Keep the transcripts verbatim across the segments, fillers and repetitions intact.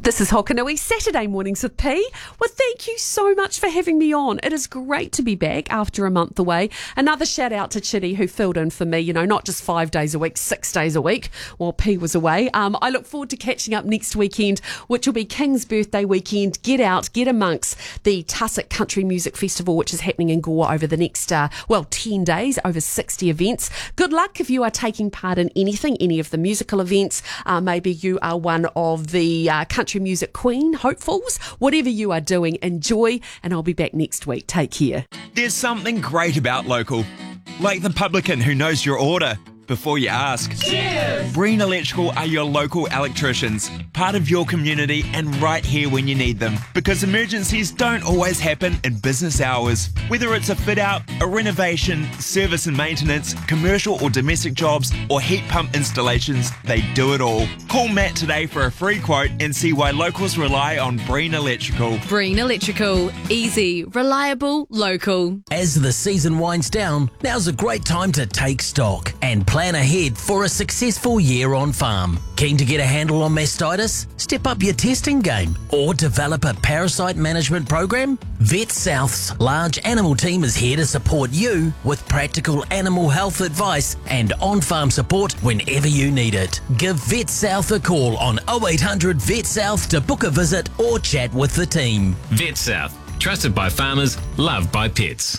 This is Hokanui, Saturday Mornings with P. Well, thank you so much for having me on. It is great to be back after a month away. Another shout out to Chitty who filled in for me, you know, not just five days a week, six days a week while P was away. Um, I look forward to catching up next weekend, which will be King's birthday weekend. Get out, get amongst the Tussock Country Music Festival, which is happening in Gore over the next, uh, well, ten days, over sixty events. Good luck if you are taking part in anything, any of the musical events. Uh, maybe you are one of the uh, country music queen hopefuls. Whatever you are doing, enjoy, and I'll be back next week. Take care. There's something great about local, like the publican who knows your order before you ask. Cheers! Breen Electrical are your local electricians, part of your community and right here when you need them. Because emergencies don't always happen in business hours. Whether it's a fit out, a renovation, service and maintenance, commercial or domestic jobs, or heat pump installations, they do it all. Call Matt today for a free quote and see why locals rely on Breen Electrical. Breen Electrical. Easy, reliable, local. As the season winds down, now's a great time to take stock and plan ahead for a successful year on farm. Keen to get a handle on mastitis? Step up your testing game or develop a parasite management program? Vet South's large animal team is here to support you with practical animal health advice and on-farm support whenever you need it. Give Vet South a call on oh eight hundred Vet South to book a visit or chat with the team. Vet South, trusted by farmers, loved by pets.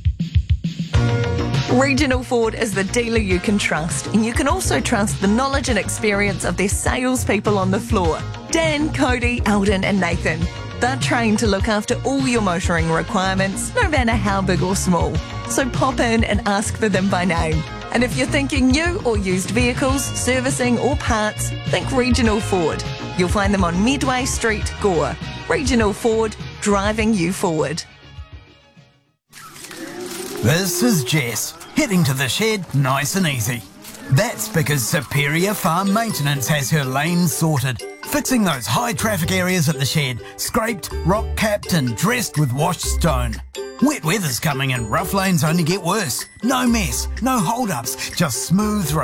Regional Ford is the dealer you can trust, and you can also trust the knowledge and experience of their salespeople on the floor. Dan, Cody, Eldon and Nathan. They're trained to look after all your motoring requirements, no matter how big or small. So pop in and ask for them by name. And if you're thinking new or used vehicles, servicing or parts, think Regional Ford. You'll find them on Medway Street, Gore. Regional Ford, driving you forward. This is Jess, heading to the shed nice and easy. That's because Superior Farm Maintenance has her lanes sorted, fixing those high traffic areas at the shed, scraped, rock-capped and dressed with washed stone. Wet weather's coming and rough lanes only get worse. No mess, no hold-ups, just smooth roads.